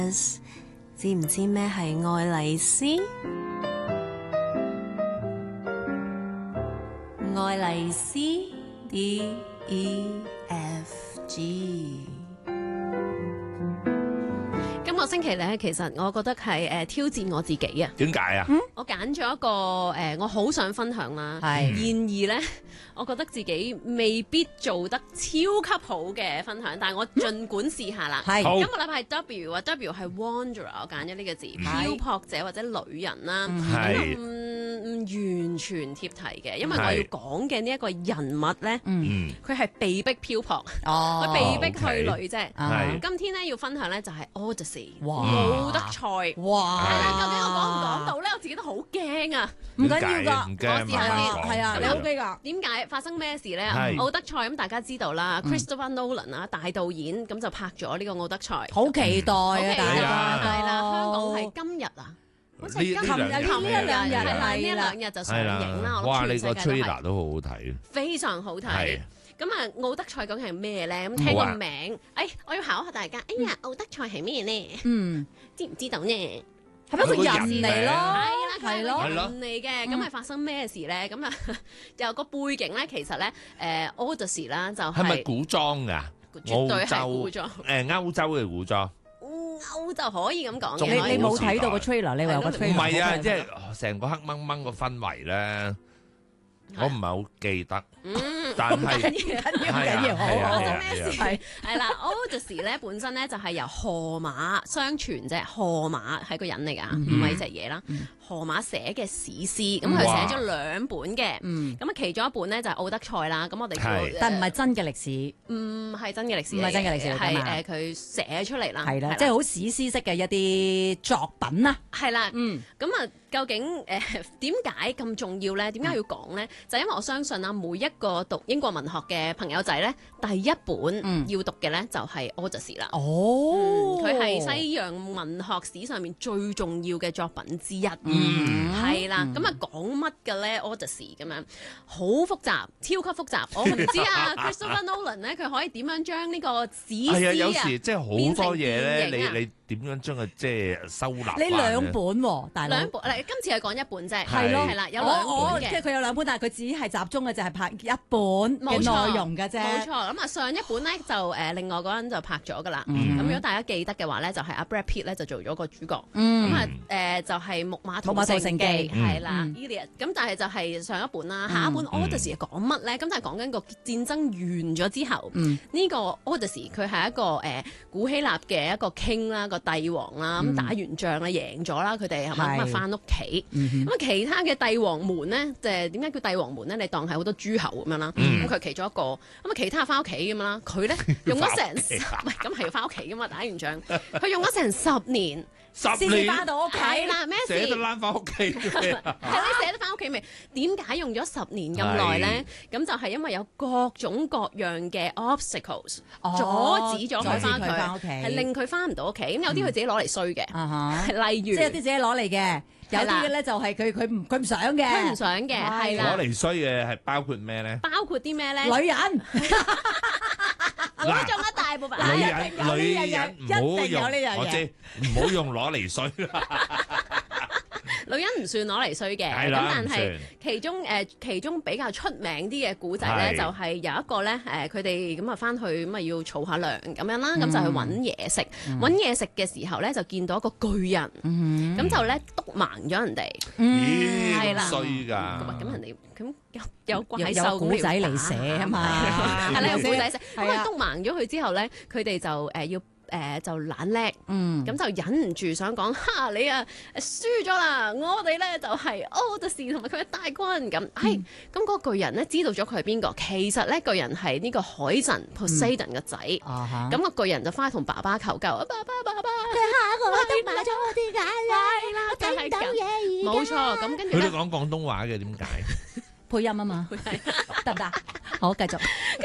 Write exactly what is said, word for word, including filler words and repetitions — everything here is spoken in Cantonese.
知唔知咩係愛麗絲？愛麗絲 D E F G。今個星期咧，其實我覺得係誒、呃、挑戰我自己啊。 點解啊？ 我揀咗一個誒、呃，我好想分享啦。係，然而咧，我覺得自己未必做得超級好嘅分享，但係我盡管試下啦。係，今個禮拜係 W 啊 ，W 係 Wanderer，我揀咗呢個字，漂泊者或者旅人啦。係，唔唔完全貼題嘅，因為我要講嘅呢一個人物咧，佢係被逼漂泊，佢被逼去旅啫。今天咧要分享咧就係 Odyssey。奧德賽，哇！究竟我講唔講到咧？我自己都好驚啊！ 唔緊要㗎， 唔驚， 我試下先，係啊，你 OK 㗎？ 點解發生咩事咧？奧德賽咁大家知道啦 ，Christopher Nolan 啊，大導演咁就拍咗呢個奧德賽， 好期待啊！ 係啦，香港係今日啊，好似今日、琴日呢兩日係啦，呢兩日就上映啦。 哇！你個 trailer 都好好睇， 非常好睇。咁啊，奧德賽究竟係咩咧？咁聽個名，誒，我要考下大家。哎呀，奧德賽係咩咧？嗯，知唔知道呢？ 係咪一個人嚟咯？ 係啦，係咯，人嚟嘅。咁係發生咩事咧？咁啊，有個背景咧，其實咧，誒，Odyssey 啦，就係係咪古裝㗎？ 絕對係古裝。 誒，歐洲嘅古裝。 歐就可以咁講嘅。 你你冇睇到個 trailer，你話有個 trailer？ 唔係啊，即係成個黑掹掹個氛圍咧。我唔係好記得，但係緊要緊要， 發生咩事？係係啦 Odyssey 咧本身咧就係由荷馬相傳啫，荷馬係個人嚟㗎，唔係隻嘢啦。荷馬寫嘅史詩，咁佢寫咗兩本嘅，咁啊其中一本咧就係奧德賽啦。咁我哋叫， 但唔係真嘅歷史， 唔係真嘅歷史， 唔係真嘅歷史， 係誒佢寫出嚟啦， 係啦，即係好史詩式嘅一啲作品啦， 係啦，嗯，咁啊究竟誒點解咁重要咧？點解要講咧？就因為我相信啊，每一個讀英國文學嘅朋友仔咧，第一本要讀嘅咧就係 Odyssey 啦。哦，佢係西洋文學史上面最重要嘅作品之一。嗯，係啦。咁啊講乜嘅咧 Odyssey 咁樣，好複雜，超級複雜。我唔知啊 Christopher Nolan 咧，佢可以點樣將呢個史詩啊， 係啊，有時即係好多嘢咧，你你點樣將佢即係收納？ 你兩本喎，大佬。 兩本，嗱，今次係講一本啫。 係咯， 係啦，有兩本嘅。 即係佢有兩本，但係佢只係集中嘅就係拍一本嘅內容嘅啫。 冇錯，咁啊上一本咧就誒另外嗰人就拍咗噶啦。咁如果大家記得嘅話咧，就係阿 Brad Pitt 咧就做咗個主角。咁啊誒就係木馬屠城記係啦 Iliad。咁但係就係上一本啦，下一本 Odyssey 係講乜咧？咁就係講緊個戰爭完咗之後，呢個 Odyssey 佢係一個誒古希臘嘅一個 king 啦，個帝王啦，咁打完仗啦，贏咗啦，佢哋係咪咁啊翻屋企？咁啊其他嘅帝王們咧，就係點解叫帝王們咧？你當係好多諸侯咁樣啦。咁佢其中一個，咁啊其他翻屋企咁樣啦。佢咧用咗成，唔係咁係要翻屋企噶嘛？打完仗，佢用咗成十年。 十年翻到屋企啦，咩事？ 捨得翻翻屋企嘅， 係你捨得翻屋企未？點解用咗十年咁耐咧？咁就係因為有各種各樣嘅 obstacles 阻止咗佢翻佢，係令佢翻唔到屋企。咁有啲佢自己攞嚟衰嘅，例如即係有啲自己攞嚟嘅，有啲咧就係佢佢唔佢唔想嘅， 佢唔想嘅，係啦。 攞嚟衰嘅係包括咩咧？ 包括啲咩咧？ 女人。 我中咗大部分。 女人，女人唔好用，我知唔好用攞嚟衰啦。 女人唔算攞嚟衰嘅，咁但係其中誒其中比較出名啲嘅古仔咧，就係有一個咧誒，佢哋咁啊翻去咁啊要儲下糧咁樣啦，咁就去揾嘢食，揾嘢食嘅時候咧就見到一個巨人，咁就咧篤盲咗人哋， 係啦，衰㗎， 咁人哋咁有有怪獸有古仔嚟寫啊嘛， 係啦，有古仔寫，咁佢篤盲咗佢之後咧，佢哋就誒要。誒就懶叻，咁就忍唔住想講，哈你啊輸咗啦！我哋咧就係 Odyssey 同埋佢嘅大軍咁，係咁嗰個巨人咧知道咗佢係邊個，其實咧巨人係呢個海神 Poseidon 嘅仔，咁個巨人就翻去同爸爸求救，爸爸爸爸，你嚇我篤埋咗我啲眼啦，我睇唔到嘢，冇錯，咁跟住咧， 佢都講廣東話嘅，點解？ 配音啊嘛，得唔得？好，繼續。